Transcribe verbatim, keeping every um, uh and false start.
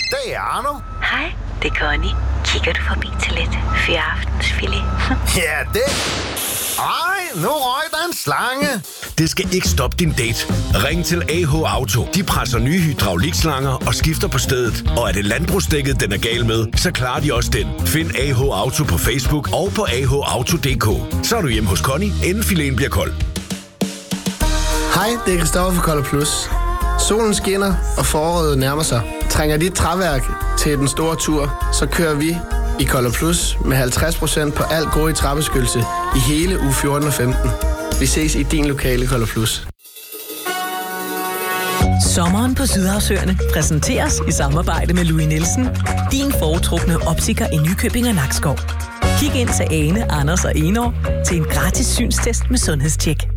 Det er Arno. Hej, det er Connie. Kigger du forbi til lidt fyraftensfilet? Ja, det... Ej, nu røg der en slange. Det skal ikke stoppe din date. Ring til A H Auto. De presser nye hydraulikslanger og skifter på stedet. Og er det landbrugsdækket, den er gal med, så klarer de også den. Find A H Auto på Facebook og på a h auto punktum d k. Så er du hjemme hos Connie, inden filéen bliver kold. Hej, det er Christoffer fra Kolde Plus. Solen skinner, og foråret nærmer sig. Trænger dit træværk til den store tur, så kører vi i Kolde Plus med halvtreds procent på alt gode i træbeskyttelse i hele uge fjorten og femten. Vi ses i din lokale Kolde Plus. Sommeren på Sydhavsøerne præsenteres i samarbejde med Louis Nielsen, din foretrukne optiker i Nykøbing og Nakskov. Kig ind til Ane, Anders og Enår til en gratis synstest med sundhedstjek.